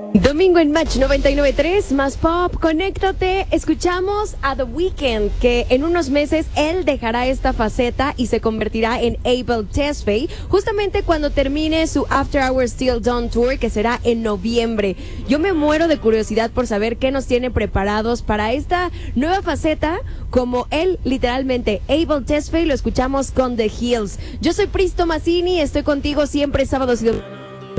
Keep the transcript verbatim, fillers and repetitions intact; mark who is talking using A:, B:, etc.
A: Domingo en Match noventa y nueve punto tres, más pop, conéctate. Escuchamos a The Weeknd, que en unos meses él dejará esta faceta y se convertirá en Abel Tesfaye, justamente cuando termine su After Hours Till Dawn Tour, que será en noviembre. Yo me muero de curiosidad por saber qué nos tiene preparados para esta nueva faceta, como él, literalmente, Abel Tesfaye. Lo escuchamos con The Hills. Yo soy Pris Tomasini, estoy contigo siempre sábados y domingos